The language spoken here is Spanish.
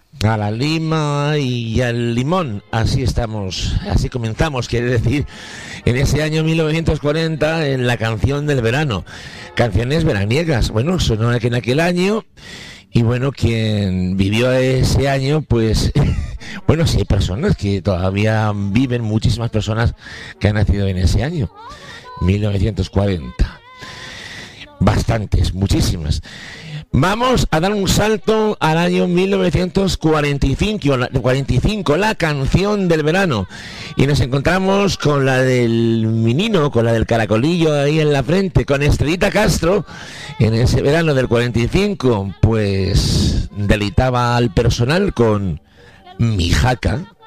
A la lima y al limón, así estamos, así comenzamos, quiere decir, en ese año 1940, en la canción del verano, canciones veraniegas. Bueno, sonó en aquel año, y bueno, quien vivió ese año, pues, bueno, sí hay personas que todavía viven, muchísimas personas que han nacido en ese año, 1940. Bastantes, muchísimas. Vamos a dar un salto al año 1945, la canción del verano. Y nos encontramos con la del menino, con la del caracolillo ahí en la frente, con Estrellita Castro. En ese verano del 45, pues deleitaba al personal con Mi Jaca.